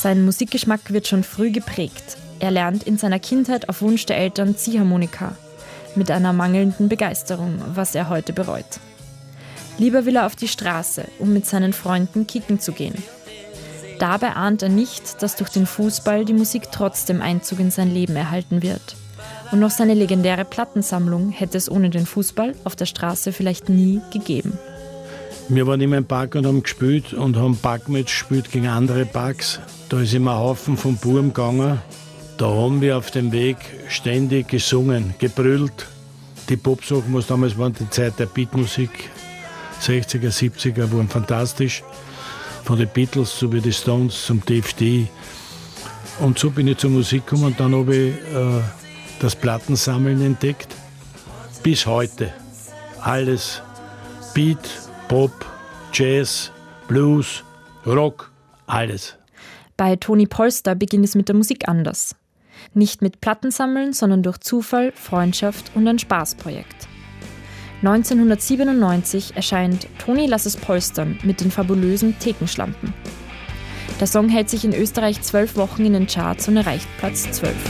Sein Musikgeschmack wird schon früh geprägt. Er lernt in seiner Kindheit auf Wunsch der Eltern Ziehharmonika, mit einer mangelnden Begeisterung, was er heute bereut. Lieber will er auf die Straße, um mit seinen Freunden kicken zu gehen. Dabei ahnt er nicht, dass durch den Fußball die Musik trotzdem Einzug in sein Leben erhalten wird. Und noch seine legendäre Plattensammlung hätte es ohne den Fußball auf der Straße vielleicht nie gegeben. Wir waren immer im Park und haben gespielt und haben Parkmatch gespielt gegen andere Parks. Da ist immer ein Haufen von Buben gegangen. Da haben wir auf dem Weg ständig gesungen, gebrüllt. Die Popsachen, was damals waren, die Zeit der Beatmusik, 60er, 70er, waren fantastisch. Von den Beatles so wie die Stones zum DFD. Und so bin ich zur Musik gekommen und dann habe ich das Plattensammeln entdeckt. Bis heute. Alles. Beat, Pop, Jazz, Blues, Rock, alles. Bei Toni Polster beginnt es mit der Musik anders. Nicht mit Plattensammeln, sondern durch Zufall, Freundschaft und ein Spaßprojekt. 1997 erscheint Toni lass es polstern mit den fabulösen Thekenschlampen. Der Song hält sich in Österreich 12 Wochen in den Charts und erreicht Platz 12.